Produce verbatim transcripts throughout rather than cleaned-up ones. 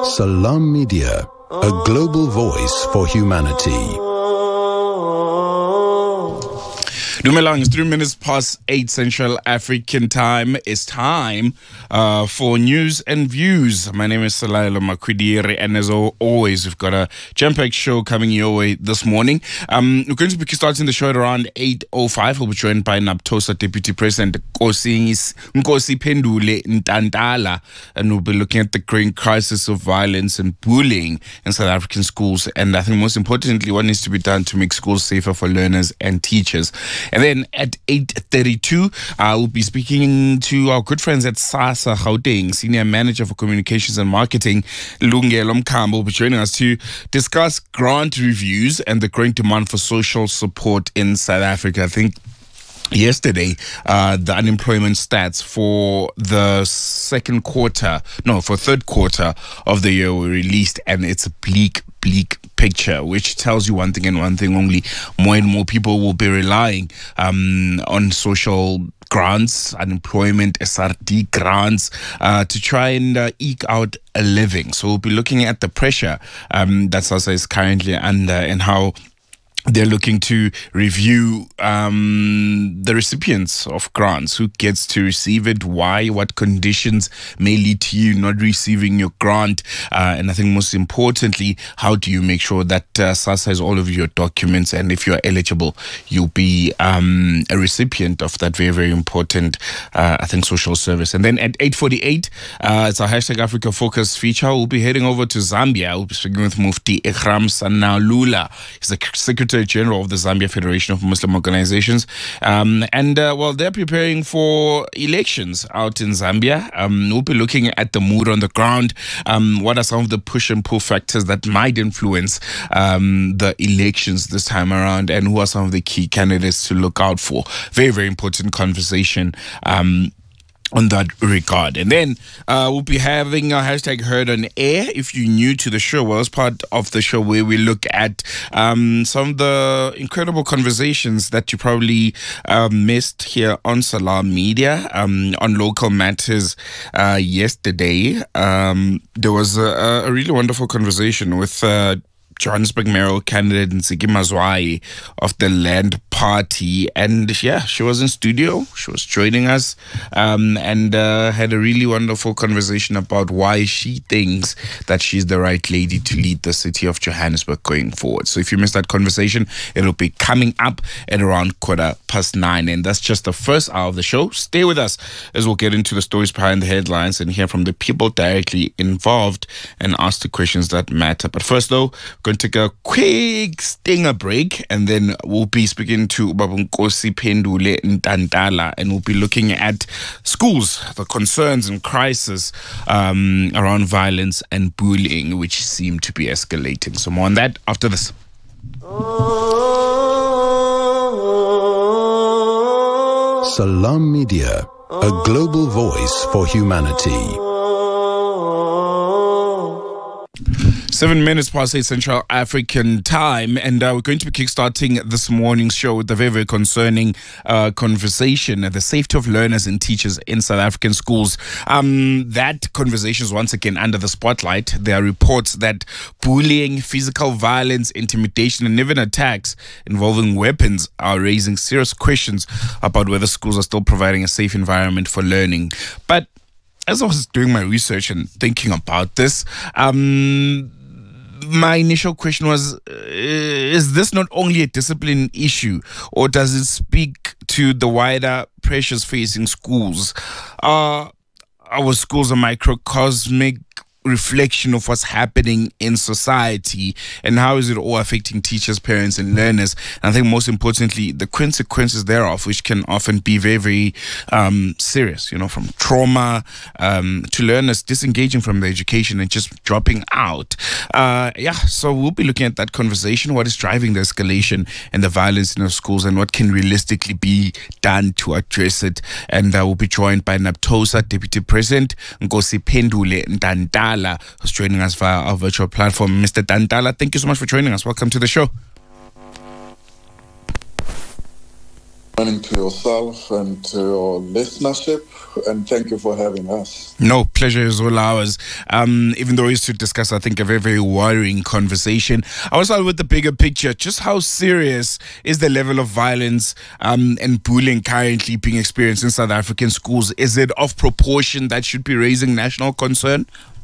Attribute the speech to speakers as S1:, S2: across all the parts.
S1: Salam Media, a global voice for humanity.
S2: Dumelang, it's three minutes past eight Central African time. It's time uh, for news and views. My name is Salailo Makwidiri, and as always, we've got a jam-packed show coming your way this morning. Um, we're going to be starting the show at around eight oh five. We'll be joined by NAPTOSA Deputy President Nkosi Pendule Ntantala, and we'll be looking at the growing crisis of violence and bullying in South African schools. And I think most importantly, what needs to be done to make schools safer for learners and teachers. And then at eight thirty-two, I uh, will be speaking to our good friends at SASSA Gauteng, Senior Manager for Communications and Marketing, Lungelo Mkhambo, will be joining us to discuss grant reviews and the growing demand for social support in South Africa. I think yesterday, uh, the unemployment stats for the second quarter, no, for third quarter of the year were released, and it's a bleak, bleak picture, which tells you one thing and one thing only: more and more people will be relying um, on social grants, unemployment, S R D grants, uh, to try and uh, eke out a living. So we'll be looking at the pressure um, that SASSA is currently under and how they're looking to review um, the recipients of grants, who gets to receive it, why, what conditions may lead to you not receiving your grant, uh, and I think most importantly, how do you make sure that uh, SASSA has all of your documents, and if you're eligible, you'll be um, a recipient of that very, very important, uh, I think, social service. And then at eight forty-eight, uh, it's our Hashtag Africa Focus feature. We'll be heading over to Zambia. We'll be speaking with Mufti Ikram Sanalula. He's the Secretary General of the Zambia Federation of Muslim Organizations. Um, and, uh, well, they're preparing for elections out in Zambia. Um, we'll be looking at the mood on the ground. Um, what are some of the push and pull factors that might influence um, the elections this time around? And who are some of the key candidates to look out for? Very, very important conversation Um on that regard. And then uh, we'll be having a hashtag Heard on Air. If you're new to the show, well, it's part of the show where we look at um, some of the incredible conversations that you probably uh, missed here on Salam Media um, on local matters. Uh, yesterday, um, there was a, a really wonderful conversation with uh, Johannesburg mayoral candidate Ntsiki Mazwai of the Land Party, and yeah, she was in studio. She was joining us, um, and uh, had a really wonderful conversation about why she thinks that she's the right lady to lead the city of Johannesburg going forward. So if you missed that conversation, it'll be coming up at around quarter past nine, and that's just the first hour of the show. Stay with us as we'll get into the stories behind the headlines and hear from the people directly involved and ask the questions that matter. But first, though, going to take a quick stinger break, and then we'll be speaking to Nkosi Pendule Ntantala, and we'll be looking at schools, the concerns and crisis um, around violence and bullying, which seem to be escalating. So more on that after this.
S1: Salam Media, a global voice for humanity.
S2: Seven minutes past eight Central African time, and uh, we're going to be kickstarting this morning's show with a very, very concerning uh, conversation, the safety of learners and teachers in South African schools. Um, that conversation is once again under the spotlight. There are reports that bullying, physical violence, intimidation, and even attacks involving weapons are raising serious questions about whether schools are still providing a safe environment for learning. But as I was doing my research and thinking about this, um, my initial question was, uh, is this not only a discipline issue, or does it speak to the wider pressures facing schools? Uh, our schools are microcosmic reflection of what's happening in society, and how is it all affecting teachers, parents, and learners? And I think most importantly, the consequences thereof, which can often be very, very um, serious, you know, from trauma um, to learners disengaging from the education and just dropping out. Uh, yeah, so we'll be looking at that conversation. What is driving the escalation and the violence in our schools, and what can realistically be done to address it? And uh, we'll be joined by NAPTOSA Deputy President Nkosi Pendule Ntantala, who's joining us via our virtual platform. Mister Ntantala, thank you so much for joining us. Welcome to the show.
S3: Morning to yourself and to your listenership, and thank you for having us.
S2: No pleasure is all ours. Um, even though it's to discuss, I think, a very, very worrying conversation. I was start with the bigger picture. Just how serious is the level of violence um, and bullying currently being experienced in South African schools? Is it of proportion that should be raising national concern?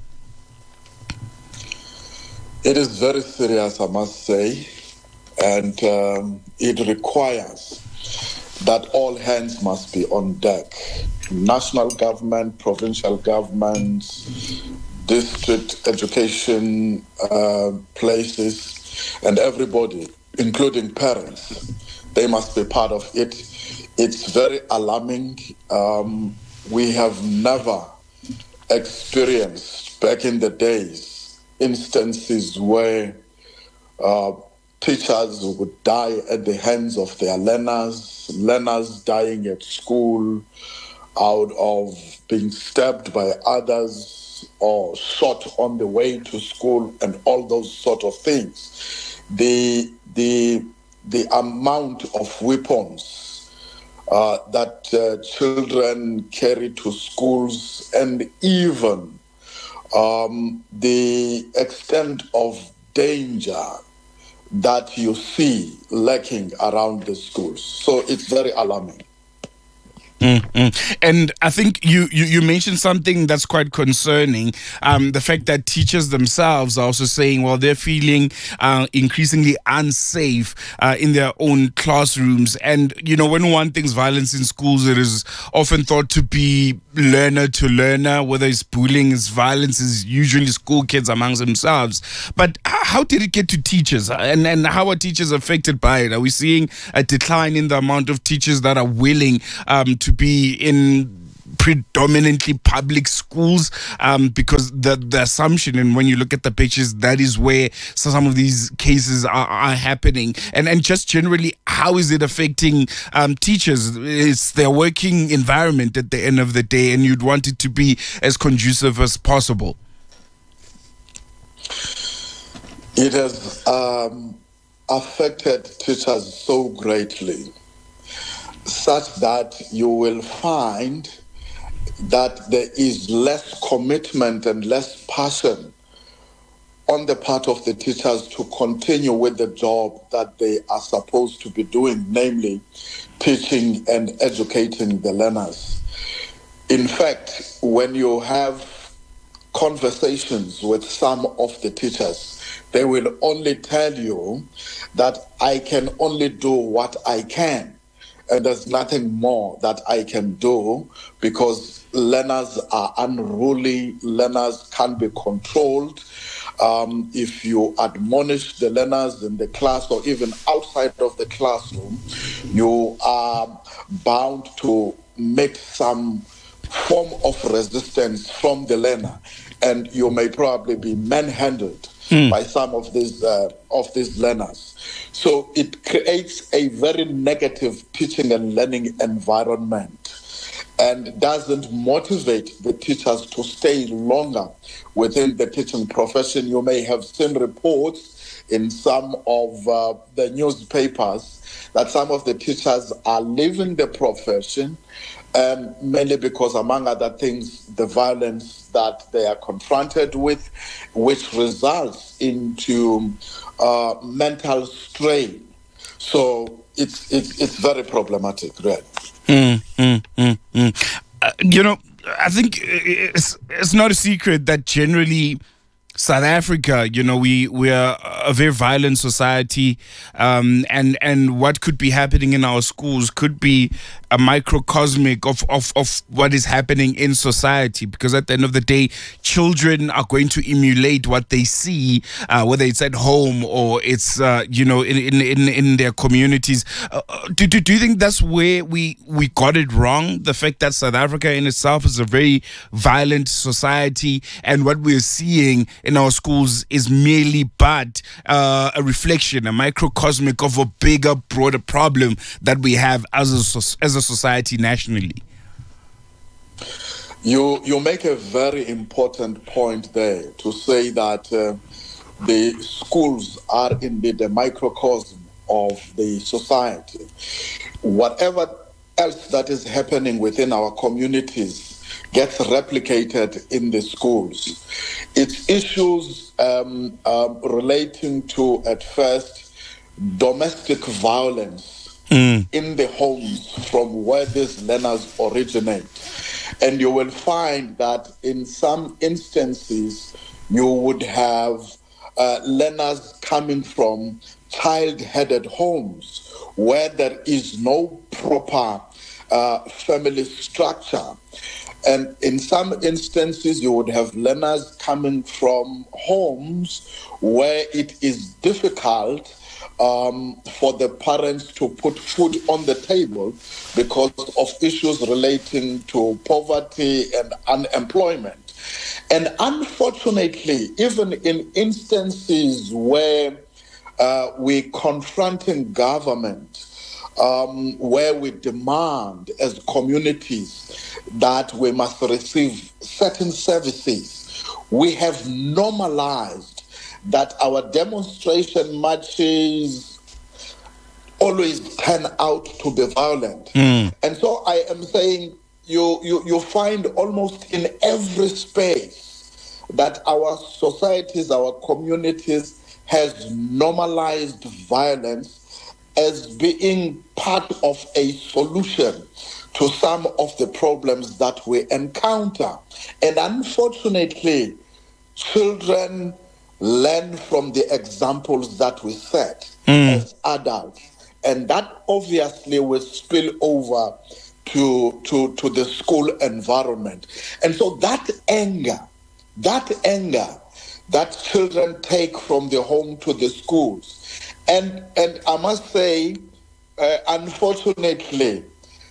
S3: It is very serious, I must say, and um, it requires that all hands must be on deck. National government, provincial governments, district education uh, places, and everybody, including parents, they must be part of it. It's very alarming. Um, we have never experienced back in the days instances where uh, teachers would die at the hands of their learners, learners dying at school out of being stabbed by others or shot on the way to school and all those sort of things. The, the, the amount of weapons uh, that uh, children carry to schools, and even um, the extent of danger that you see lurking around the schools. So it's very alarming.
S2: Mm-hmm. And I think you, you, you mentioned something that's quite concerning. Um, the fact that teachers themselves are also saying, well, they're feeling uh, increasingly unsafe uh, in their own classrooms. And, you know, when one thinks violence in schools, it is often thought to be learner to learner, whether it's bullying, it's violence, is usually school kids amongst themselves. But how did it get to teachers? And, and how are teachers affected by it? Are we seeing a decline in the amount of teachers that are willing um, to be in predominantly public schools, um, because the the assumption, and when you look at the pictures, that is where some of these cases are, are happening. And and just generally, how is it affecting um, teachers? It's their working environment at the end of the day, and you'd want it to be as conducive as possible.
S3: It has um, affected teachers so greatly, such that you will find that there is less commitment and less passion on the part of the teachers to continue with the job that they are supposed to be doing, namely teaching and educating the learners. In fact, when you have conversations with some of the teachers, they will only tell you that I can only do what I can. And there's nothing more that I can do because learners are unruly, learners can't be controlled. Um, if you admonish the learners in the class or even outside of the classroom, you are bound to make some form of resistance from the learner, and you may probably be manhandled Mm. by some of these uh, of these learners. So it creates a very negative teaching and learning environment and doesn't motivate the teachers to stay longer within the teaching profession. You may have seen reports in some of uh, the newspapers that some of the teachers are leaving the profession Um, mainly because, among other things, the violence that they are confronted with, which results into uh, mental strain. So it's it's it's very problematic, right?
S2: Mm, mm, mm, mm. Uh, you know, I think it's it's not a secret that generally South Africa, you know, we we are a very violent society, um, and and what could be happening in our schools could be a microcosmic of, of, of what is happening in society, because at the end of the day, children are going to emulate what they see, uh, whether it's at home or it's, uh, you know, in, in, in, in their communities. Uh, do, do, do you think that's where we, we got it wrong? The fact that South Africa in itself is a very violent society, and what we're seeing in our schools is merely but uh, a reflection, a microcosmic of a bigger, broader problem that we have as a, as a society nationally?
S3: You you make a very important point there to say that uh, the schools are indeed a microcosm of the society. Whatever else that is happening within our communities gets replicated in the schools. It's issues um, um, relating to, at first, domestic violence mm. in the homes from where these learners originate. And you will find that in some instances, you would have uh, learners coming from child-headed homes where there is no proper uh, family structure. And in some instances, you would have learners coming from homes where it is difficult um, for the parents to put food on the table because of issues relating to poverty and unemployment. And unfortunately, even in instances where uh, we're confronting government, um, where we demand as communities that we must receive certain services, we have normalized that our demonstration marches always turn out to be violent. Mm. And so I am saying you, you, you find almost in every space that our societies, our communities has normalized violence as being part of a solution to some of the problems that we encounter. And unfortunately, children learn from the examples that we set mm. as adults. And that obviously will spill over to, to, to the school environment. And so that anger, that anger that children take from the home to the schools, and, and I must say, uh, unfortunately,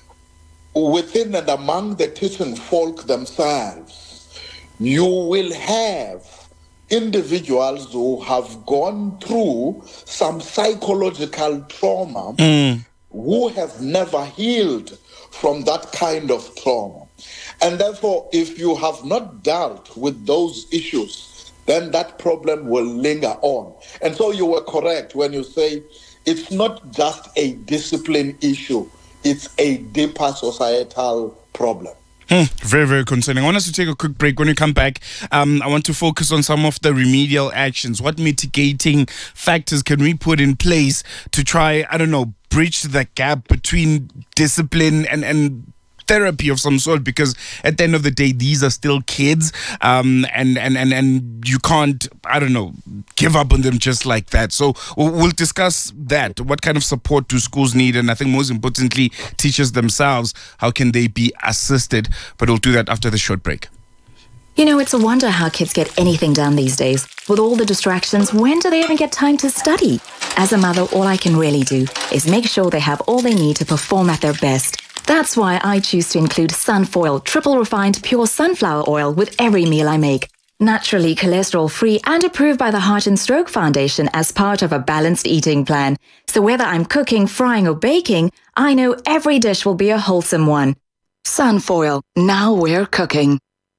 S3: within and among the teaching folk themselves, you will have individuals who have gone through some psychological trauma mm. who have never healed from that kind of trauma. And therefore, if you have not dealt with those issues, then that problem will linger on. And so you were correct when you say it's not just a discipline issue, it's a deeper societal problem.
S2: Hmm, very, very concerning. I want us to take a quick break. When we come back, um, I want to focus on some of the remedial actions. What mitigating factors can we put in place to try, I don't know, bridge the gap between discipline and, and therapy of some sort? Because at the end of the day, these are still kids, um, and, and, and, and you can't, I don't know, give up on them just like that. So we'll, we'll discuss that. What kind of support do schools need? And I think most importantly, teachers themselves, how can they be assisted? But we'll do that after the short break.
S4: You know, it's a wonder how kids get anything done these days. With all the distractions, when do they even get time to study? As a mother, all I can really do is make sure they have all they need to perform at their best. That's why I choose to include Sunfoil triple refined pure sunflower oil with every meal I make. Naturally cholesterol-free and approved by the Heart and Stroke Foundation as part of a balanced eating plan. So whether I'm cooking, frying or baking, I know every dish will be a wholesome one. Sunfoil, now we're cooking.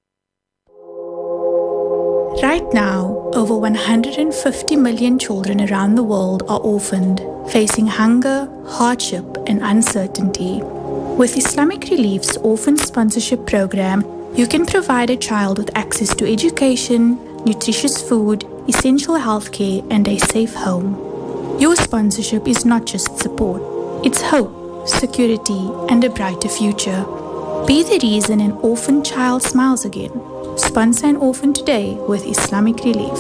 S5: Right now, over one hundred fifty million children around the world are orphaned, facing hunger, hardship and uncertainty. With Islamic Relief's Orphan Sponsorship Program, you can provide a child with access to education, nutritious food, essential healthcare, and a safe home. Your sponsorship is not just support, it's hope, security, and a brighter future. Be the reason an orphan child smiles again. Sponsor an orphan today with Islamic Relief.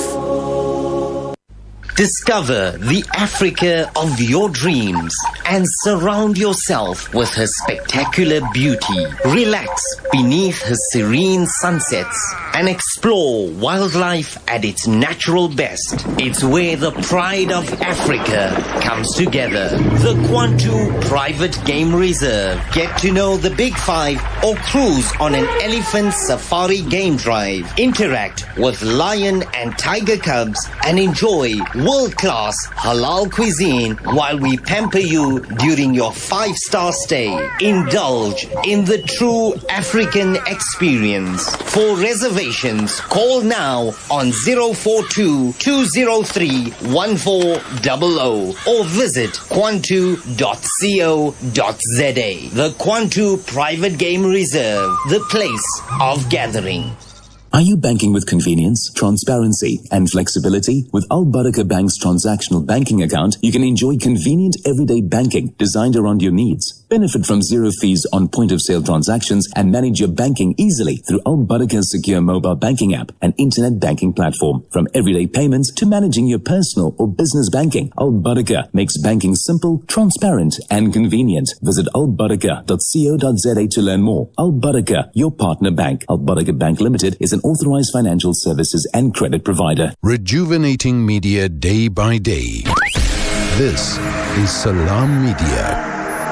S6: Discover the Africa of your dreams and surround yourself with her spectacular beauty. Relax beneath her serene sunsets and explore wildlife at its natural best. It's where the pride of Africa comes together. The Kwantu Private Game Reserve. Get to know the Big Five or cruise on an elephant safari game drive. Interact with lion and tiger cubs and enjoy world-class halal cuisine while we pamper you during your five-star stay. Indulge in the true African experience. For reservations, call now on zero four two, two zero three, one four zero zero or visit kwantu dot co dot za. The Kwantu Private Game Reserve, the place of gathering.
S7: Are you banking with convenience, transparency, and flexibility? With Al Barakah Bank's transactional banking account, you can enjoy convenient everyday banking designed around your needs. Benefit from zero fees on point-of-sale transactions and manage your banking easily through Al Barakah's secure mobile banking app and internet banking platform. From everyday payments to managing your personal or business banking, Al Barakah makes banking simple, transparent, and convenient. Visit al barakah dot co dot za to learn more. Al Barakah, your partner bank. Al Barakah Bank Limited is an authorized financial services and credit provider.
S1: Rejuvenating media day by day. This is Salam Media.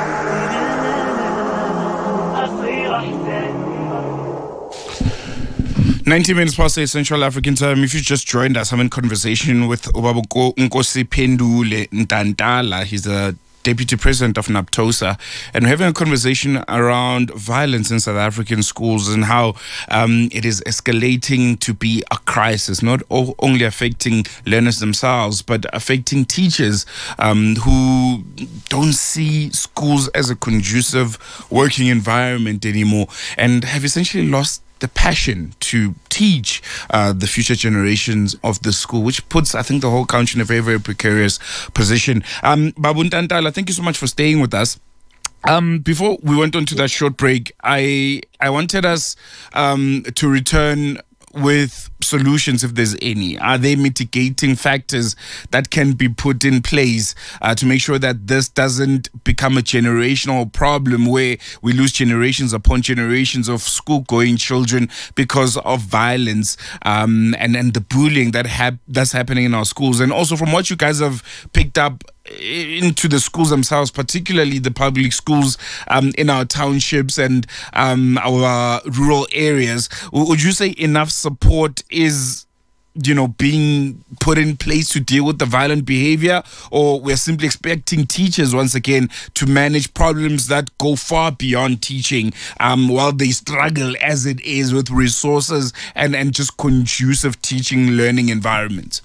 S2: ninety minutes past the Central African Time. If you just joined us, I'm in conversation with Ubaba Nkosi Pendule Ntantala. He's a Deputy President of NAPTOSA, and we're having a conversation around violence in South African schools and how um, it is escalating to be a crisis, not o- only affecting learners themselves, but affecting teachers um, who don't see schools as a conducive working environment anymore and have essentially lost the passion to teach uh, the future generations of the school, which puts, I think, the whole country in a very, very precarious position. Um, Babu Ntantala, thank you so much for staying with us. Um, before we went on to that short break, I I wanted us um, to return with solutions, if there's any. Are there mitigating factors that can be put in place uh, to make sure that this doesn't become a generational problem where we lose generations upon generations of school-going children because of violence um, and, and the bullying that hap- that's happening in our schools? And also, from what you guys have picked up into the schools themselves, particularly the public schools um, in our townships and um, our rural areas, would you say enough support is, you know, being put in place to deal with the violent behavior, or we're simply expecting teachers once again to manage problems that go far beyond teaching um, while they struggle as it is with resources and, and just conducive teaching learning environments?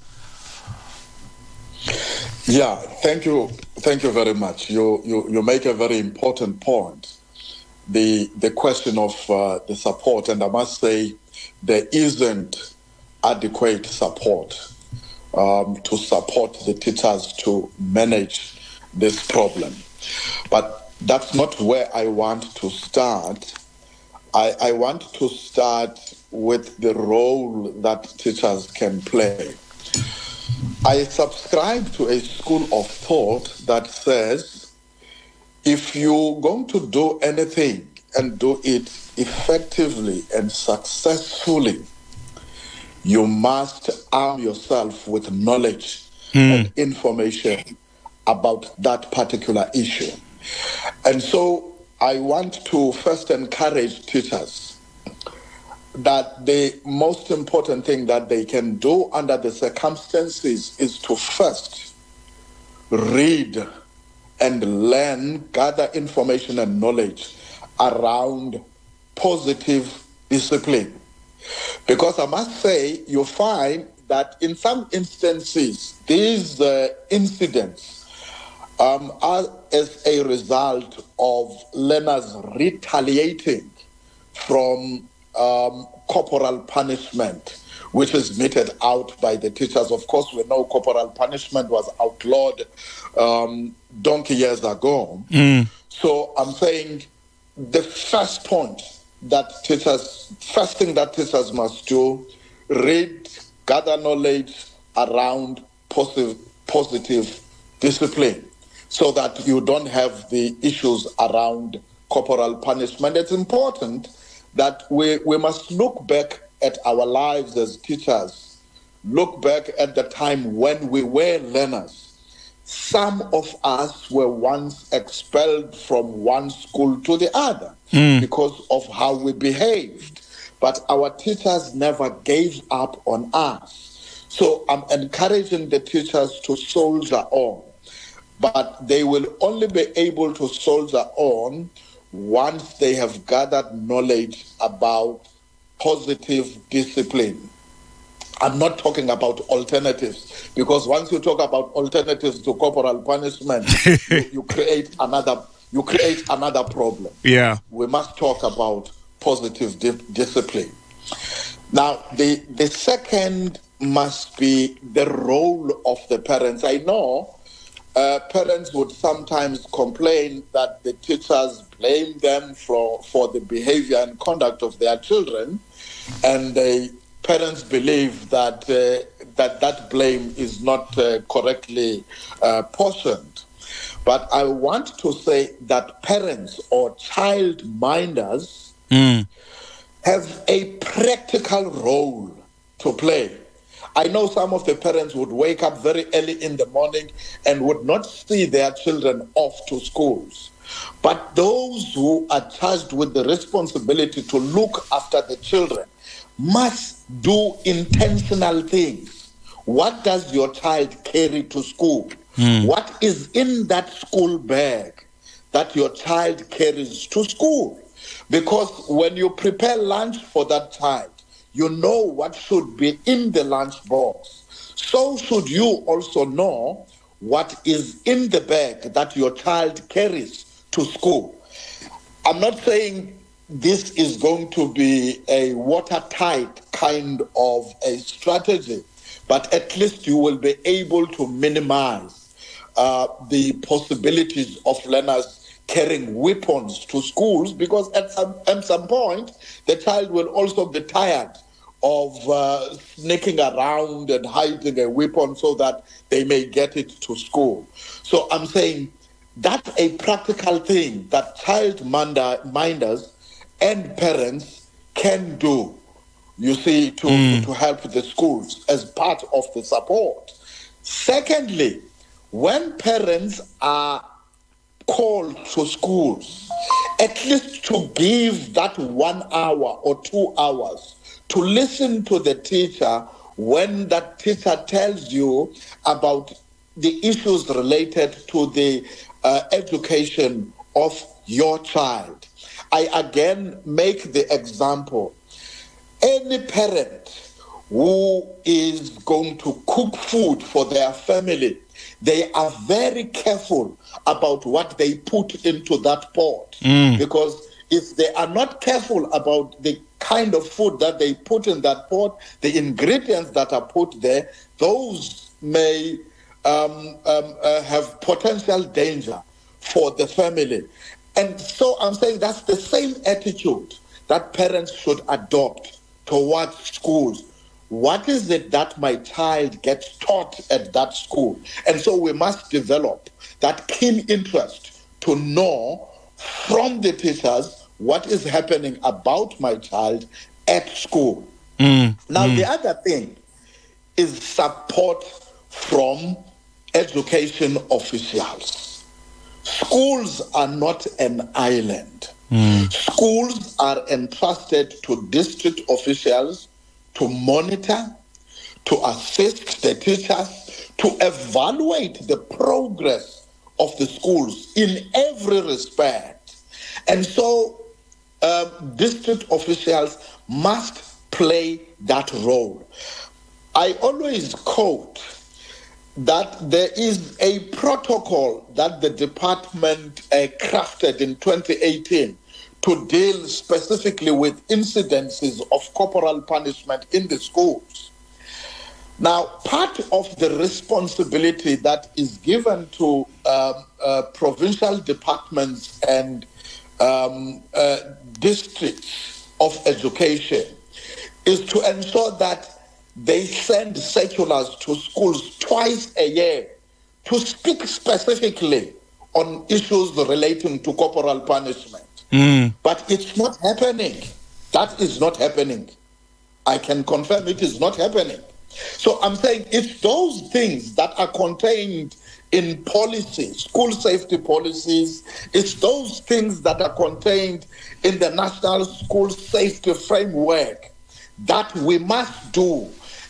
S3: Yeah, thank you. Thank you very much. You you, you make a very important point. The the question of uh, the support, and I must say there isn't adequate support um, to support the teachers to manage this problem. But that's not where I want to start. I, I want to start with the role that teachers can play. I subscribe to a school of thought that says if you're going to do anything and do it effectively and successfully, you must arm yourself with knowledge mm. and information about that particular issue. And so I want to first encourage teachers that the most important thing that they can do under the circumstances is to first read and learn, gather information and knowledge around positive discipline. Because I must say, you find that in some instances, these uh, incidents um, are as a result of learners retaliating from Um, corporal punishment, which is meted out by the teachers. Of course, we know corporal punishment was outlawed um, donkey years ago. Mm. So I'm saying the first point that teachers, first thing that teachers must do, read, gather knowledge around positive, positive discipline so that you don't have the issues around corporal punishment. It's important that we, we must look back at our lives as teachers, look back at the time when we were learners. Some of us were once expelled from one school to the other mm. because of how we behaved. But our teachers never gave up on us. So I'm encouraging the teachers to soldier on, but they will only be able to soldier on once they have gathered knowledge about positive discipline. I'm not talking about alternatives, because once you talk about alternatives to corporal punishment, you, you create another you create another problem.
S2: Yeah,
S3: we must talk about positive di- discipline. Now, the the second must be the role of the parents. I know uh, parents would sometimes complain that the teachers blame them for for the behavior and conduct of their children, and they. Parents believe that uh, that that blame is not uh, correctly uh, portioned. But I want to say that parents or child minders mm. have a practical role to play. I know some of the parents would wake up very early in the morning and would not see their children off to schools. But those who are charged with the responsibility to look after the children must do intentional things. What does your child carry to school? Mm. What is in that school bag that your child carries to school? Because when you prepare lunch for that child, you know what should be in the lunch box. So should you also know what is in the bag that your child carries to school. I'm not saying this is going to be a watertight kind of a strategy, but at least you will be able to minimize uh, the possibilities of learners carrying weapons to schools, because at some, at some point, the child will also be tired of uh, sneaking around and hiding a weapon so that they may get it to school. So I'm saying that's a practical thing that child minders and parents can do, you see, to, mm. to help the schools as part of the support. Secondly, when parents are called to schools, at least to give that one hour or two hours to listen to the teacher when that teacher tells you about the issues related to the uh, education of your child. I again make the example. Any parent who is going to cook food for their family, they are very careful about what they put into that pot. Mm. Because if they are not careful about the kind of food that they put in that pot, the ingredients that are put there, those may um, um, uh, have potential danger for the family. And so I'm saying that's the same attitude that parents should adopt towards schools. What is it that my child gets taught at that school? And so we must develop that keen interest to know from the teachers what is happening about my child at school. Mm, now, mm. the other thing is support from education officials. Schools are not an island. Mm. Schools are entrusted to district officials to monitor, to assist the teachers, to evaluate the progress of the schools in every respect. And so um, district officials must play that role. I always quote that there is a protocol that the department uh, crafted in twenty eighteen to deal specifically with incidences of corporal punishment in the schools. Now, part of the responsibility that is given to um, uh, provincial departments and um, uh, districts of education is to ensure that they send circulars to schools twice a year to speak specifically on issues relating to corporal punishment. Mm. But it's not happening. That is not happening. I can confirm it is not happening. So I'm saying it's those things that are contained in policies, school safety policies. It's those things that are contained in the National School Safety Framework that we must do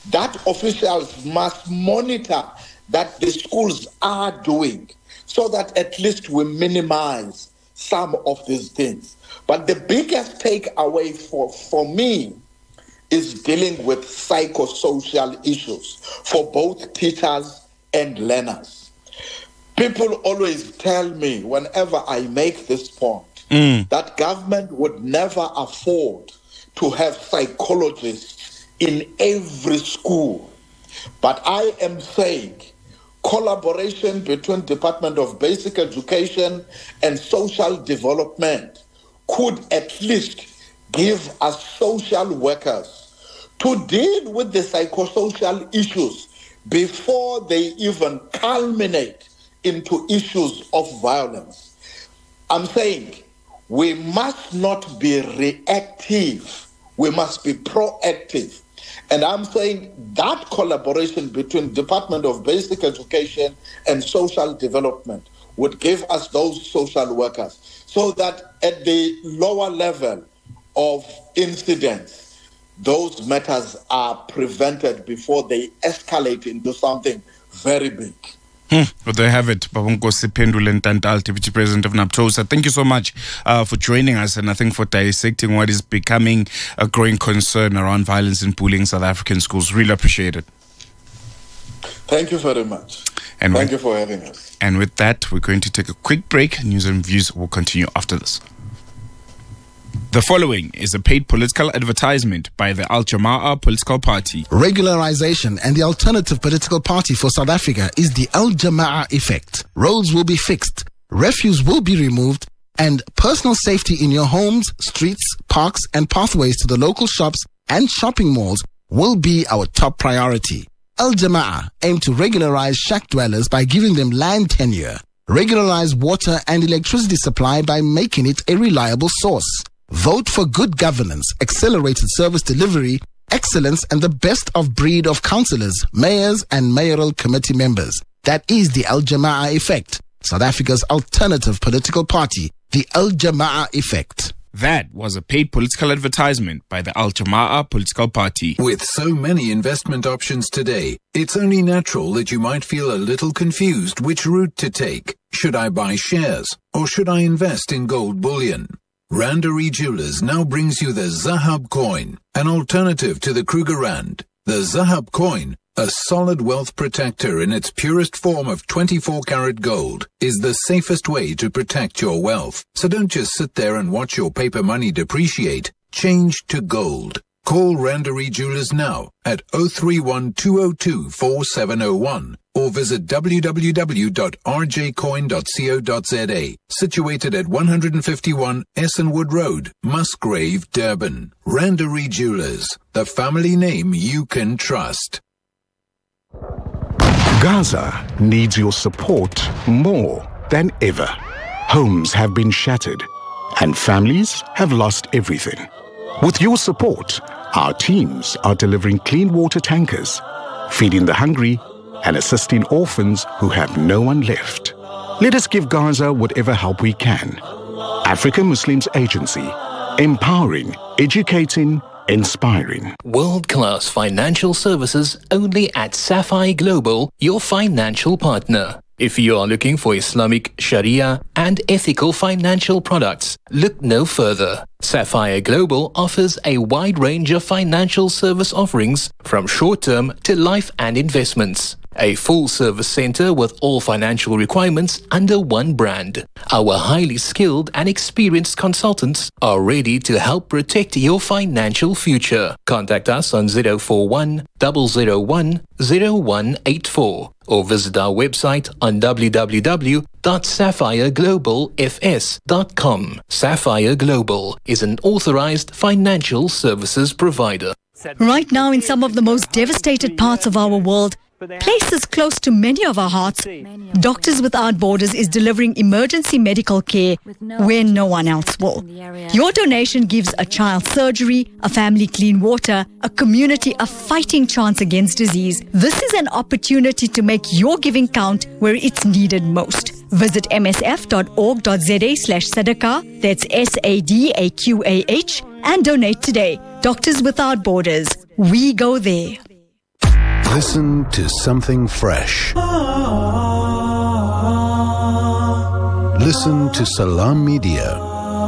S3: that officials must monitor that the schools are doing so that at least we minimize some of these things. But the biggest takeaway for, for me is dealing with psychosocial issues for both teachers and learners. People always tell me whenever I make this point mm. that government would never afford to have psychologists in every school. But I am saying collaboration between Department of Basic Education and Social Development could at least give us social workers to deal with the psychosocial issues before they even culminate into issues of violence. I'm saying we must not be reactive. We must be proactive. And I'm saying that collaboration between Department of Basic Education and Social Development would give us those social workers so that at the lower level of incidents, those matters are prevented before they escalate into something very big.
S2: Hmm. Well, there you have it. Babunkosi Pendule Ntantal, Deputy President of NAPTOSA. Thank you so much uh, for joining us, and I think for dissecting what is becoming a growing concern around violence and bullying in South African schools. Really appreciate it.
S3: Thank you very much. And Thank with, you for having us.
S2: And with that, we're going to take a quick break. News and views will continue after this. The following is a paid political advertisement by the Al Jamaah political party.
S8: Regularization and the alternative political party for South Africa is the Al Jamaah effect. Roads will be fixed, refuse will be removed, and personal safety in your homes, streets, parks, and pathways to the local shops and shopping malls will be our top priority. Al Jamaah aim to regularize shack dwellers by giving them land tenure, regularize water and electricity supply by making it a reliable source. Vote for good governance, accelerated service delivery, excellence, and the best of breed of councillors, mayors, and mayoral committee members. That is the Al Jamaah effect, South Africa's alternative political party, the Al Jamaah effect.
S2: That was a paid political advertisement by the Al Jamaah political party.
S1: With so many investment options today, it's only natural that you might feel a little confused which route to take. Should I buy shares or should I invest in gold bullion? Randery Jewelers now brings you the Zahab coin, an alternative to the Kruger Rand. The Zahab coin, a solid wealth protector in its purest form of twenty-four karat gold, is the safest way to protect your wealth. So don't just sit there and watch your paper money depreciate. Change to gold. Call Randery Jewelers now at zero three one, two zero two, four seven zero one or visit w w w dot r j coin dot co dot z a. Situated at one fifty-one Essenwood Road, Musgrave, Durban. Randery Jewelers, the family name you can trust.
S9: Gaza needs your support more than ever. Homes have been shattered and families have lost everything. With your support, our teams are delivering clean water tankers, feeding the hungry, and assisting orphans who have no one left. Let us give Gaza whatever help we can. African Muslims Agency, empowering, educating, inspiring.
S10: World-class financial services only at Sapphire Global, your financial partner. If you are looking for Islamic Sharia and ethical financial products, look no further. Sapphire Global offers a wide range of financial service offerings from short-term to life and investments. A full-service center with all financial requirements under one brand. Our highly skilled and experienced consultants are ready to help protect your financial future. Contact us on zero four one, zero zero one, zero one eight four or visit our website on w w w dot sapphire global f s dot com. Sapphire Global is an authorized financial services provider.
S11: Right now, in some of the most devastated parts of our world, places close to many of our hearts, Doctors Without Borders is delivering emergency medical care where no one else will. Your donation gives a child surgery, a family clean water, a community a fighting chance against disease. This is an opportunity to make your giving count where it's needed most. Visit m s f dot org dot z a slash sadaqah, that's S A D A Q A H, and donate today. Doctors Without Borders. We go there.
S9: Listen to something fresh. Listen to Salam Media.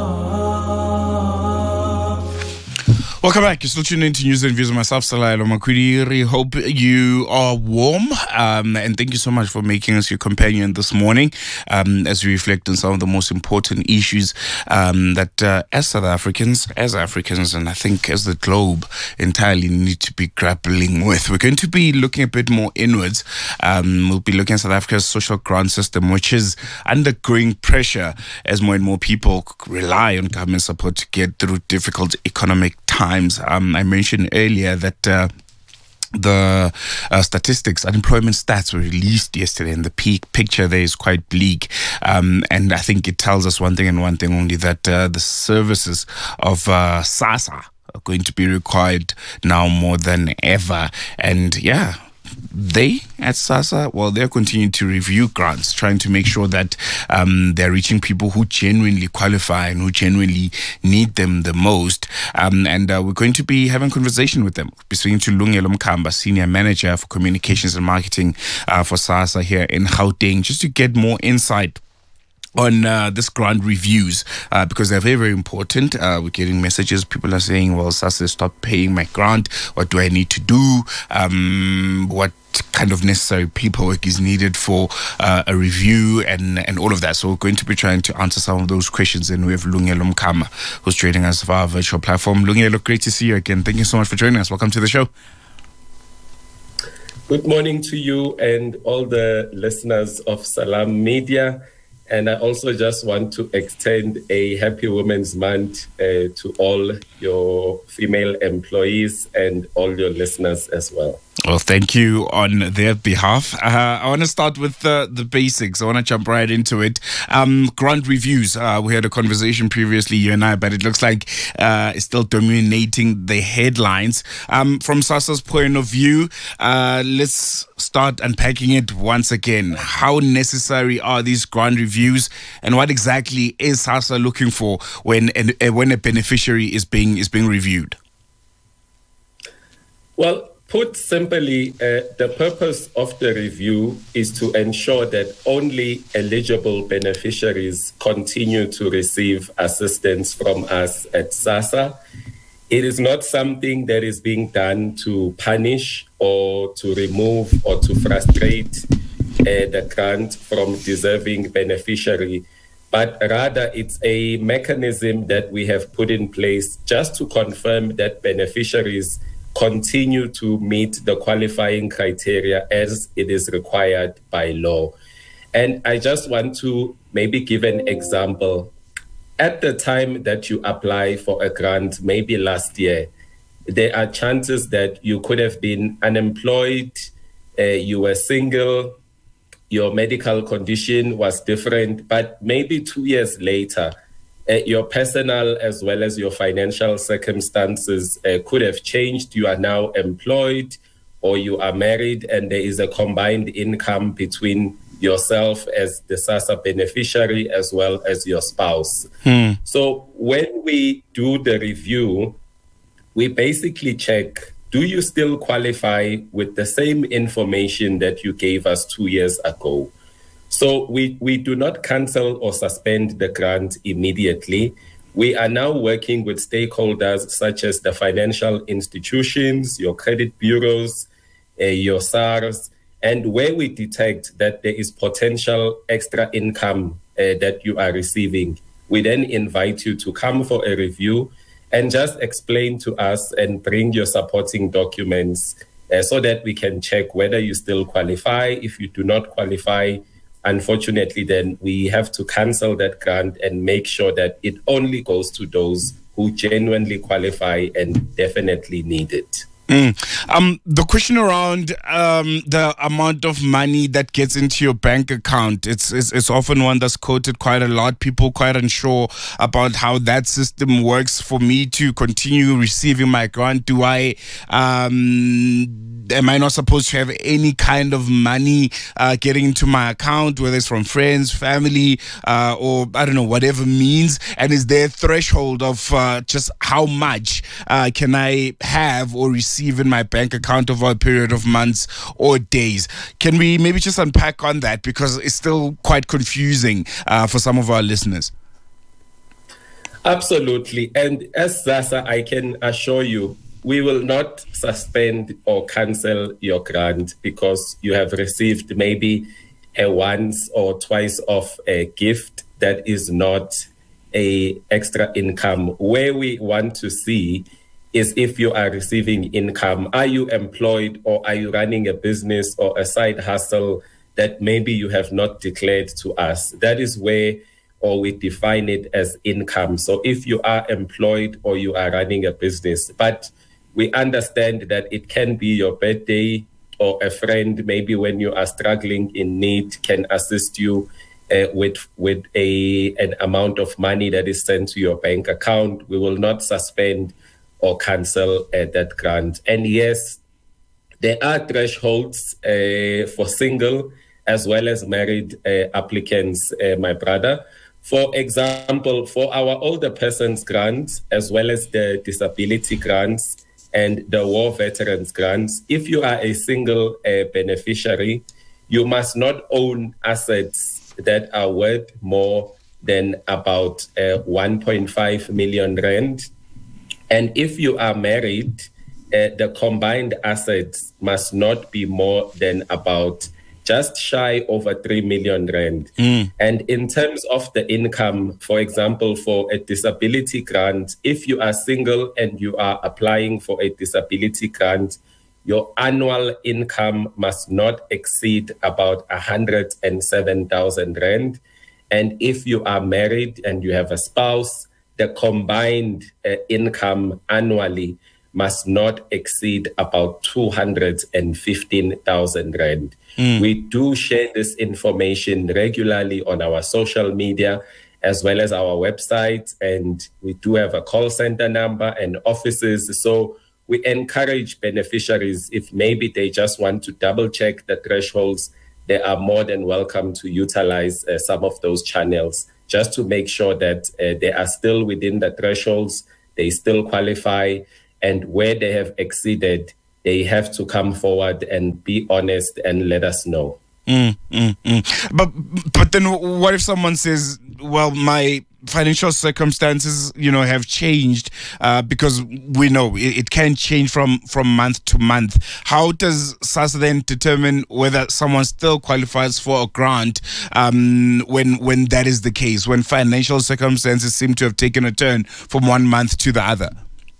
S2: Welcome back. You're still tuning into News and Views with myself, Salailo Makwidiri. Hope you are warm. Um, and thank you so much for making us your companion this morning um, as we reflect on some of the most important issues um, that uh, as South Africans, as Africans, and I think as the globe entirely need to be grappling with. We're going to be looking a bit more inwards. Um, we'll be looking at South Africa's social grant system, which is undergoing pressure as more and more people rely on government support to get through difficult economic times. Um, I mentioned earlier that uh, the uh, statistics, unemployment stats were released yesterday, and the peak picture there is quite bleak. Um, and I think it tells us one thing and one thing only, that uh, the services of uh, SASSA are going to be required now more than ever. And yeah, they at SASSA, well, they're continuing to review grants, trying to make sure that um, they're reaching people who genuinely qualify and who genuinely need them the most. Um, and uh, we're going to be having a conversation with them. We'll be speaking to Lungelo Mkamba, Senior Manager for Communications and Marketing uh, for SASSA here in Gauteng, just to get more insight on uh, this grant reviews, uh, because they're very, very important. Uh, we're getting messages. People are saying, well, SASSA, stop paying my grant. What do I need to do? Um, what kind of necessary paperwork is needed for uh, a review and, and all of that. So we're going to be trying to answer some of those questions. And we have Lungelo Mkamba, who's joining us via our virtual platform. Lungelo, great to see you again. Thank you so much for joining us. Welcome to the show.
S12: Good morning to you and all the listeners of Salam Media. And I also just want to extend a happy Women's Month uh, to all your female employees and all your listeners as well.
S2: Well, thank you on their behalf. Uh, I want to start with the, the basics. I want to jump right into it. Um, grant reviews. Uh, we had a conversation previously, you and I, but it looks like uh, it's still dominating the headlines. Um, from SASSA's point of view, uh, let's start unpacking it once again. How necessary are these grant reviews, and what exactly is SASSA looking for when an, uh, when a beneficiary is being is being reviewed?
S12: Well, put simply, uh, the purpose of the review is to ensure that only eligible beneficiaries continue to receive assistance from us at SASSA. It is not something that is being done to punish or to remove or to frustrate uh, the grant from deserving beneficiary, but rather it's a mechanism that we have put in place just to confirm that beneficiaries continue to meet the qualifying criteria as it is required by law. And I just want to maybe give an example. At the time that you apply for a grant, maybe last year, there are chances that you could have been unemployed, uh, you were single, your medical condition was different, but maybe two years later, Uh, your personal as well as your financial circumstances uh, could have changed. You are now employed or you are married, and there is a combined income between yourself as the SASSA beneficiary as well as your spouse. Hmm. So when we do the review, we basically check, do you still qualify with the same information that you gave us two years ago? So we, we do not cancel or suspend the grant immediately. We are now working with stakeholders such as the financial institutions, your credit bureaus, uh, your SARS, and where we detect that there is potential extra income uh, that you are receiving, we then invite you to come for a review and just explain to us and bring your supporting documents uh, so that we can check whether you still qualify. If you do not qualify, unfortunately, then we have to cancel that grant and make sure that it only goes to those who genuinely qualify and definitely need it.
S2: Mm. Um, the question around um, the amount of money that gets into your bank account, it's, it's it's often one that's quoted quite a lot. People quite unsure about how that system works. For me to continue receiving my grant, do I um, am I not supposed to have any kind of money uh, getting into my account, whether it's from friends, family, uh, or I don't know, whatever means? And is there a threshold of uh, just how much uh, can I have or receive receive in my bank account over a period of months or days. Can we maybe just unpack on that, because it's still quite confusing uh, for some of our listeners?
S12: Absolutely. And as SASSA, I can assure you, we will not suspend or cancel your grant because you have received maybe a once or twice of a gift that is not a extra income. Where we want to see is if you are receiving income. Are you employed, or are you running a business or a side hustle that maybe you have not declared to us? That is where, or we define it as income. So if you are employed or you are running a business, but we understand that it can be your birthday, or a friend maybe when you are struggling in need can assist you uh, with with a an amount of money that is sent to your bank account. We will not suspend or cancel uh, that grant. And yes, there are thresholds uh, for single as well as married uh, applicants, uh, my brother. For example, for our older persons grant, as well as the disability grants and the war veterans grants, if you are a single uh, beneficiary, you must not own assets that are worth more than about uh, one point five million rand. And if you are married, uh, the combined assets must not be more than about just shy over three million rand. Mm. And in terms of the income, for example, for a disability grant, if you are single and you are applying for a disability grant, your annual income must not exceed about one hundred seven thousand rand. And if you are married and you have a spouse, the combined uh, income annually must not exceed about two hundred fifteen thousand rand. Mm. We do share this information regularly on our social media as well as our website, and we do have a call center number and offices. So we encourage beneficiaries, if maybe they just want to double check the thresholds, they are more than welcome to utilize uh, some of those channels just to make sure that uh, they are still within the thresholds, they still qualify, and where they have exceeded, they have to come forward and be honest and let us know.
S2: Mm, mm, mm. But but then what if someone says, well, my financial circumstances, you know, have changed, uh, because we know it, it can change from, from month to month. How does SASSA then determine whether someone still qualifies for a grant um, when when that is the case, when financial circumstances seem to have taken a turn from one month to the other?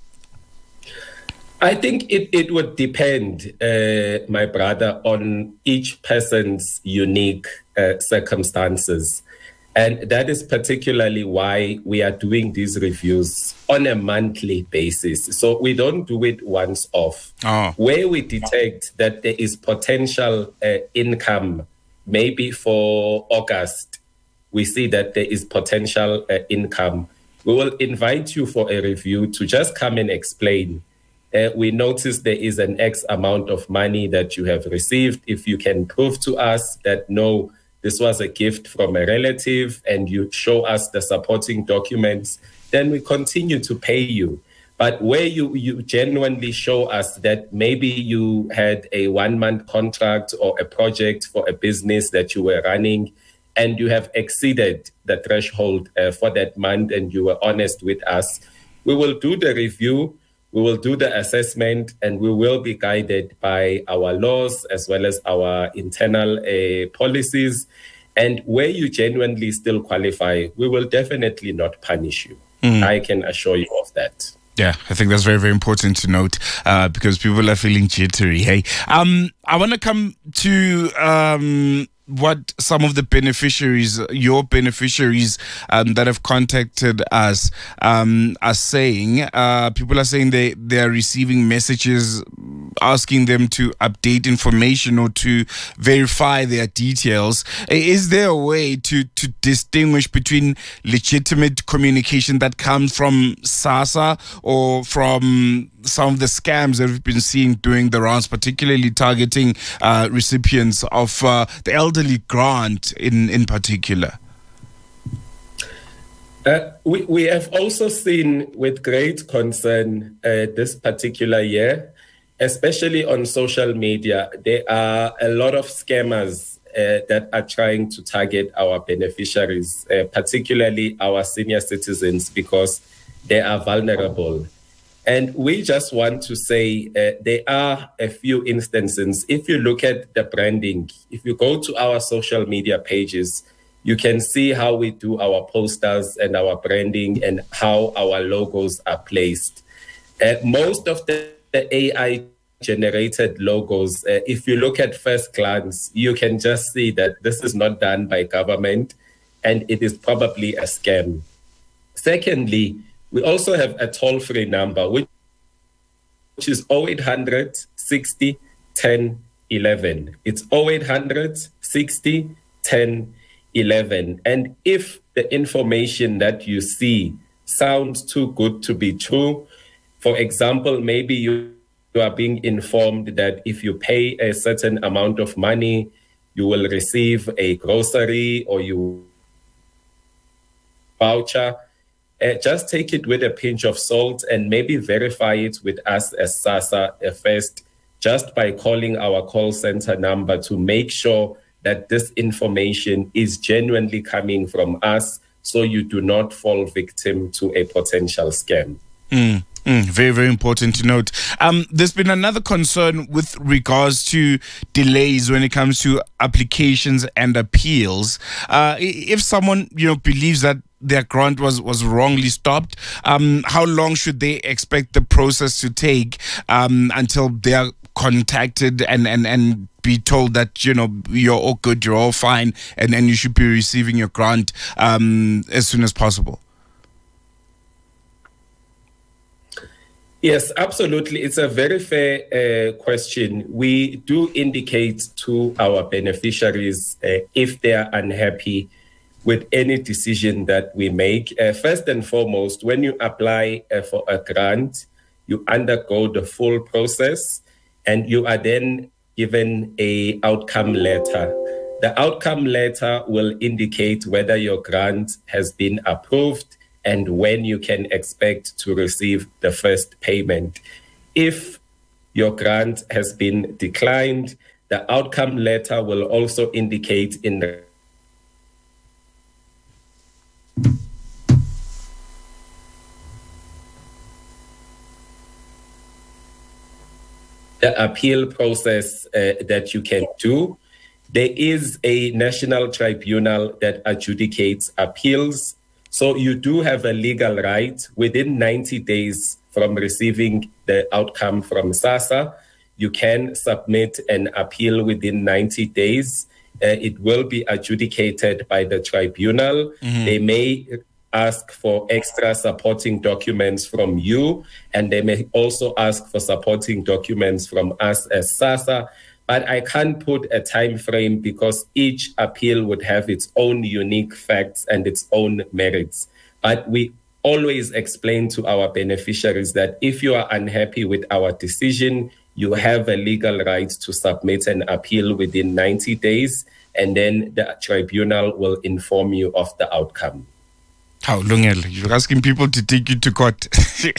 S12: I think it, it would depend, uh, my brother, on each person's unique uh, circumstances. And that is particularly why we are doing these reviews on a monthly basis. So we don't do it once off. Oh. Where we detect that there is potential uh, income, maybe for August, we see that there is potential uh, income, we will invite you for a review to just come and explain. Uh, we notice there is an X amount of money that you have received. If you can prove to us that, no, this was a gift from a relative, and you show us the supporting documents, then we continue to pay you. But where you, you genuinely show us that maybe you had a one-month contract or a project for a business that you were running, and you have exceeded the threshold uh, for that month, and you were honest with us, we will do the review. We will do the assessment, and we will be guided by our laws as well as our internal uh, policies. And where you genuinely still qualify, we will definitely not punish you. Mm. I can assure you of that.
S2: Yeah, I think that's very, very important to note uh, because people are feeling jittery. Hey, um, I want to come to um, what some of the beneficiaries, your beneficiaries um, that have contacted us um, are saying. Uh, people are saying they, they are receiving messages asking them to update information or to verify their details. Is there a way to, to distinguish between legitimate communication that comes from SASSA or from some of the scams that we've been seeing doing the rounds, particularly targeting uh, recipients of uh, the elderly grant in, in particular?
S12: Uh, we, we have also seen with great concern uh, this particular year especially on social media, there are a lot of scammers uh, that are trying to target our beneficiaries, uh, particularly our senior citizens, because they are vulnerable. And we just want to say uh, there are a few instances. If you look at the branding, if you go to our social media pages, you can see how we do our posters and our branding and how our logos are placed. Uh, most of the, the A I-generated logos, uh, if you look at first glance, you can just see that this is not done by government, and it is probably a scam. Secondly, we also have a toll-free number, which, which is oh eight hundred, sixty, ten, eleven. It's oh eight hundred, sixty, ten, eleven. And if the information that you see sounds too good to be true, for example, maybe you, you are being informed that if you pay a certain amount of money, you will receive a grocery or you voucher. Uh, just take it with a pinch of salt and maybe verify it with us as SASSA uh, first, just by calling our call center number to make sure that this information is genuinely coming from us, so you do not fall victim to a potential scam.
S2: Mm. Mm, very, very important to note. Um, there's been another concern with regards to delays when it comes to applications and appeals. Uh, if someone, you know, believes that their grant was, was wrongly stopped, um, how long should they expect the process to take um, until they are contacted and, and, and be told that, you know, you're all good, you're all fine, and then you should be receiving your grant um, as soon as possible?
S12: Yes, absolutely. It's a very fair uh, question. We do indicate to our beneficiaries uh, if they are unhappy with any decision that we make. Uh, first and foremost, when you apply uh, for a grant, you undergo the full process and you are then given a outcome letter. The outcome letter will indicate whether your grant has been approved and when you can expect to receive the first payment. If your grant has been declined, the outcome letter will also indicate in the the appeal process uh, that you can do. There is a national tribunal that adjudicates appeals. So you do have a legal right within ninety days from receiving the outcome from SASSA. You can submit an appeal within ninety days. Uh, it will be adjudicated by the tribunal. Mm-hmm. They may ask for extra supporting documents from you, and they may also ask for supporting documents from us as SASSA. But I can't put a time frame because each appeal would have its own unique facts and its own merits. But we always explain to our beneficiaries that if you are unhappy with our decision, you have a legal right to submit an appeal within ninety days, and then the tribunal will inform you of the outcome.
S2: How long? You're asking people to take you to court.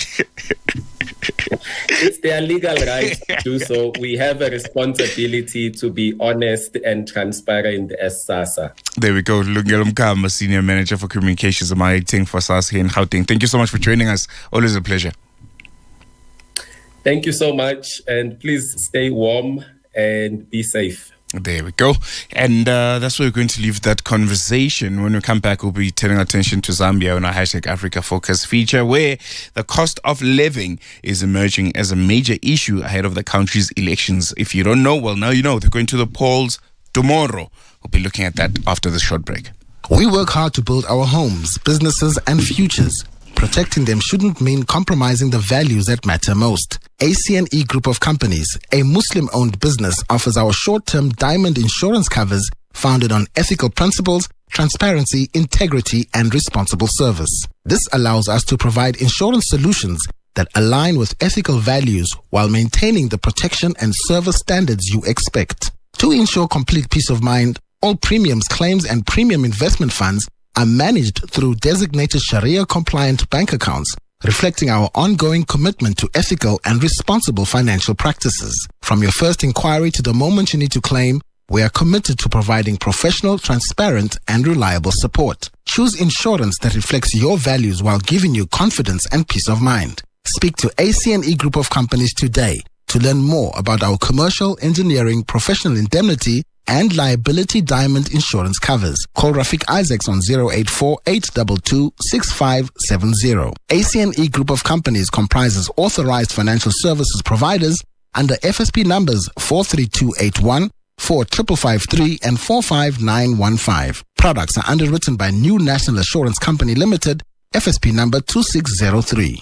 S12: It's their legal right to do so. We have a responsibility to be honest and transparent as SASSA.
S2: There we go. Lungelo Mkama, Senior Manager for Communications and Marketing for SASSA here in Gauteng. Thank you so much for joining us. Always a pleasure.
S12: Thank you so much. And please stay warm and be safe.
S2: There we go. And uh, that's where we're going to leave that conversation. When we come back, we'll be turning attention to Zambia on our hashtag Africa Focus feature, where the cost of living is emerging as a major issue ahead of the country's elections. If you don't know, well, now you know. They're going to the polls tomorrow. We'll be looking at that after this short break.
S8: We work hard to build our homes, businesses, and futures. Protecting them shouldn't mean compromising the values that matter most. A C N E Group of Companies, a Muslim-owned business, offers our short-term diamond insurance covers founded on ethical principles, transparency, integrity, and responsible service. This allows us to provide insurance solutions that align with ethical values while maintaining the protection and service standards you expect. To ensure complete peace of mind, all premiums, claims, and premium investment funds are managed through designated Sharia-compliant bank accounts reflecting our ongoing commitment to ethical and responsible financial practices. From your first inquiry to the moment you need to claim, we are committed to providing professional, transparent, and reliable support. Choose insurance that reflects your values while giving you confidence and peace of mind. Speak to A C N E Group of Companies today to learn more about our commercial, engineering, professional indemnity, and liability diamond insurance covers. Call Rafiq Isaacs on zero eight four, eight two two, six five seven zero. A C N E Group of Companies comprises authorized financial services providers under F S P numbers four three two eight one, four five five three, and four five nine one five. Products are underwritten by New National Assurance Company Limited, F S P number two six zero three.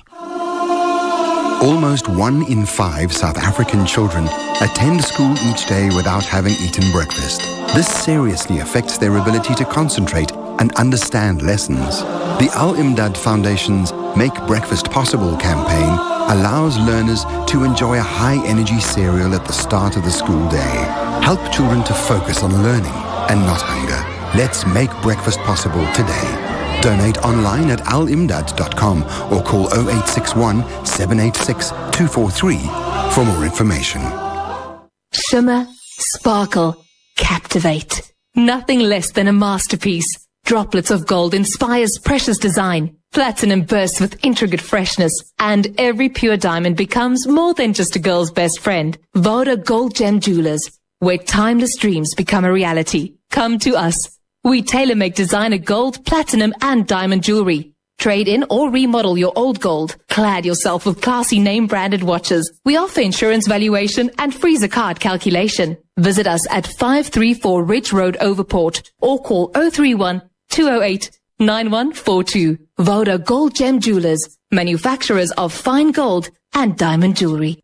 S13: Almost one in five South African children attend school each day without having eaten breakfast. This seriously affects their ability to concentrate and understand lessons. The Al-Imdad Foundation's Make Breakfast Possible campaign allows learners to enjoy a high-energy cereal at the start of the school day. Help children to focus on learning and not hunger. Let's make breakfast possible today. Donate online at al imdad dot com or call zero eight six one, seven eight six, two four three for more information.
S14: Shimmer, sparkle, captivate. Nothing less than a masterpiece. Droplets of gold inspires precious design. Platinum bursts with intricate freshness. And every pure diamond becomes more than just a girl's best friend. Voda Gold Gem Jewelers, where timeless dreams become a reality. Come to us. We tailor-make designer gold, platinum, and diamond jewelry. Trade in or remodel your old gold. Clad yourself with classy name-branded watches. We offer insurance valuation and freezer card calculation. Visit us at five three four Ridge Road, Overport, or call zero three one, two zero eight, nine one four two. Voda Gold Gem Jewelers, manufacturers of fine gold and diamond jewelry.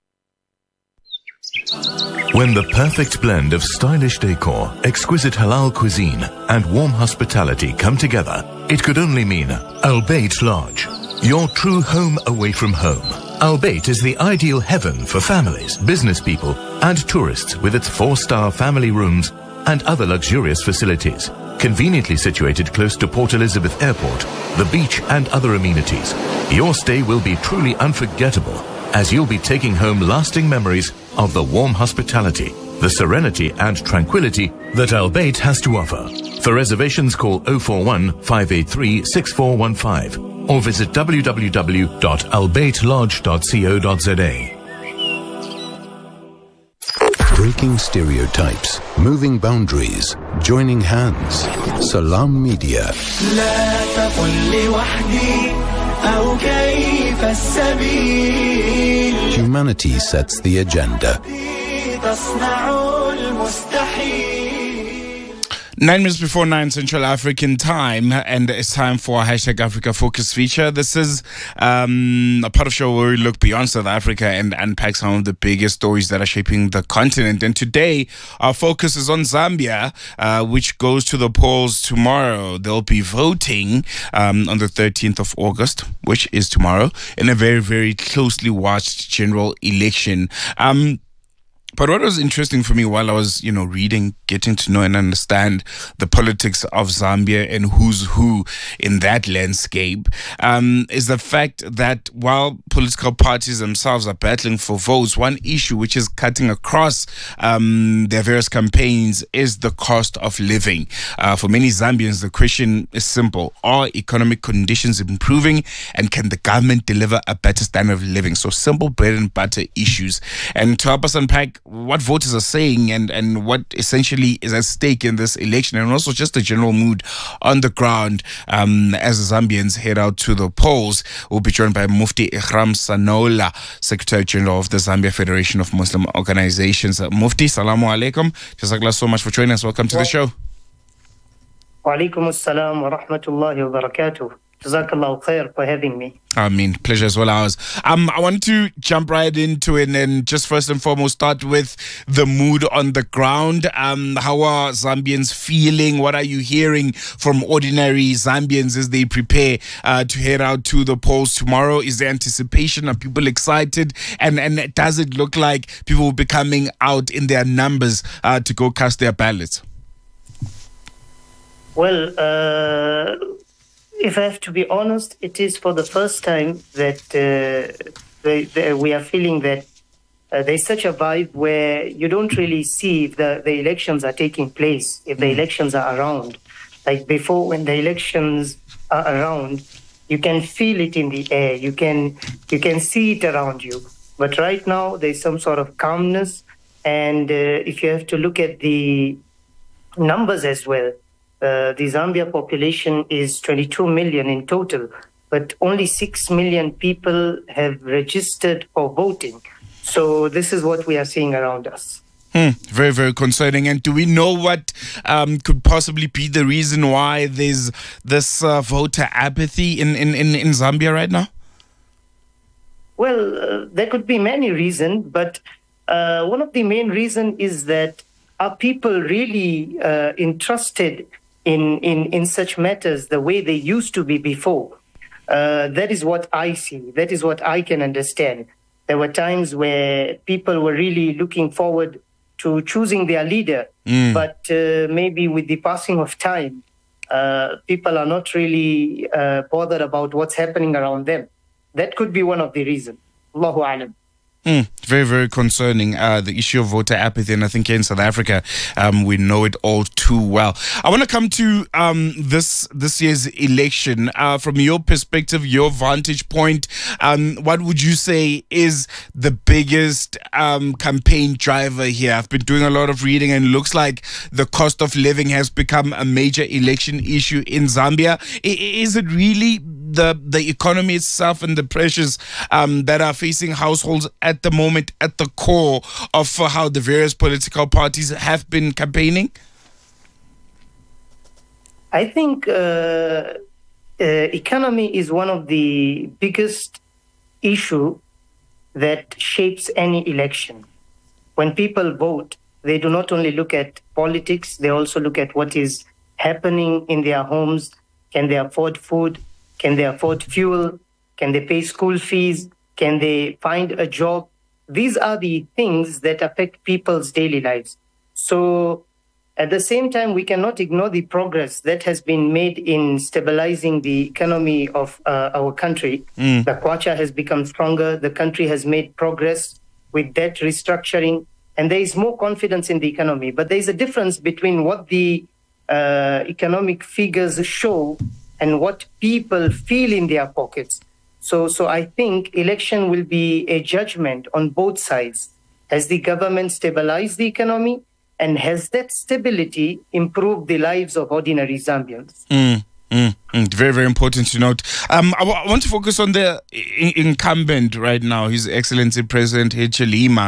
S15: When the perfect blend of stylish decor, exquisite halal cuisine, and warm hospitality come together, it could only mean Al Bayt Lodge, your true home away from home. Al Bayt is the ideal heaven for families, business people, and tourists with its four-star family rooms and other luxurious facilities. Conveniently situated close to Port Elizabeth Airport, the beach, and other amenities, your stay will be truly unforgettable, as you'll be taking home lasting memories of the warm hospitality, the serenity and tranquility that Al Bayt has to offer. For reservations, call zero four one, five eight three, six four one five or visit w w w dot al bayt lodge dot co dot z a.
S16: Breaking stereotypes, moving boundaries, joining hands. Salam Media. Humanity sets the agenda.
S2: Nine minutes before nine Central African time, and it's time for our Hashtag Africa Focus feature. This is um, a part of the show where we look beyond South Africa and unpack some of the biggest stories that are shaping the continent. And today, our focus is on Zambia, uh, which goes to the polls tomorrow. They'll be voting um, on the thirteenth of August, which is tomorrow, in a very, very closely watched general election. Um, But what was interesting for me while I was, you know, reading, getting to know and understand the politics of Zambia and who's who in that landscape, um, is the fact that while political parties themselves are battling for votes, one issue which is cutting across um, their various campaigns is the cost of living. Uh, for many Zambians, the question is simple. Are economic conditions improving, and can the government deliver a better standard of living? So simple bread and butter issues. And to help us unpack what voters are saying and, and what essentially is at stake in this election, and also just the general mood on the ground um, as the Zambians head out to the polls, we'll be joined by Mufti Ihram Sanola, Secretary General of the Zambia Federation of Muslim Organizations. Uh, Mufti, salamu alaikum. Jazakallah so much for joining us. Welcome to the show.
S17: Wa alaikum assalam wa rahmatullahi wa barakatuh. Jazakallah khair for having me.
S2: I mean, pleasure as well ours. Um, I want to jump right into it and just first and foremost start with the mood on the ground. Um, how are Zambians feeling? What are you hearing from ordinary Zambians as they prepare uh, to head out to the polls tomorrow? Is there anticipation? Are people excited? And and does it look like people will be coming out in their numbers uh, to go cast their ballots?
S17: Well, uh... if I have to be honest, it is for the first time that uh, they, they, we are feeling that uh, there's such a vibe where you don't really see if the, the elections are taking place, if the elections are around. Like before, when the elections are around, you can feel it in the air. You can you can see it around you. But right now, there's some sort of calmness. And uh, if you have to look at the numbers as well, uh, the Zambia population is twenty-two million in total, but only six million people have registered for voting. So this is what we are seeing around us.
S2: Hmm, very, very concerning. And do we know what um, could possibly be the reason why there's this uh, voter apathy in, in, in, in Zambia right now?
S17: Well, uh, there could be many reasons, but uh, one of the main reasons is that are people really uh, interested in, in, in such matters the way they used to be before? Uh, that is what I see. That is what I can understand. There were times where people were really looking forward to choosing their leader. Mm. But uh, maybe with the passing of time, uh, people are not really uh, bothered about what's happening around them. That could be one of the reasons. Allahu Alam.
S2: Mm, very, very concerning, uh, the issue of voter apathy. And I think here in South Africa, um, we know it all too well. I want to come to um, this this year's election. Uh, from your perspective, your vantage point, um, what would you say is the biggest um, campaign driver here? I've been doing a lot of reading, and it looks like the cost of living has become a major election issue in Zambia. I, is it really the the economy itself and the pressures um, that are facing households at the moment at the core of uh, how the various political parties have been campaigning?
S17: I think uh, uh, economy is one of the biggest issue that shapes any election. When people vote, they do not only look at politics, they also look at what is happening in their homes. Can they afford food? Can they afford fuel? Can they pay school fees? Can they find a job? These are the things that affect people's daily lives. So at the same time, we cannot ignore the progress that has been made in stabilizing the economy of uh, our country. Mm. The kwacha has become stronger. The country has made progress with debt restructuring, and there is more confidence in the economy. But there is a difference between what the uh, economic figures show and what people feel in their pockets. So, so I think election will be a judgment on both sides. Has the government stabilized the economy, and has that stability improved the lives of ordinary Zambians?
S2: Mm, mm, mm. Very, very important to note. Um, I, w- I want to focus on the I- incumbent right now, His Excellency President Hichilema.